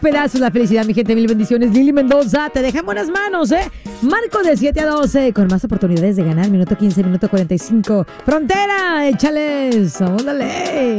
pedazos la felicidad, mi gente. Mil bendiciones. Lili Mendoza, te deja en buenas manos, ¿eh? Marco de 7 a 12, con más oportunidades de ganar. Minuto 15, minuto 45. Frontera, échales. Vamos, dale.